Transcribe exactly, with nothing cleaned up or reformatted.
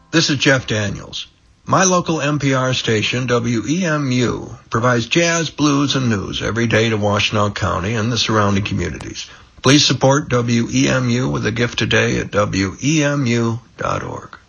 This is Jeff Daniels. My local N P R station, W E M U, provides jazz, blues, and news every day to Washtenaw County and the surrounding communities. Please support W E M U with a gift today at W E M U dot org.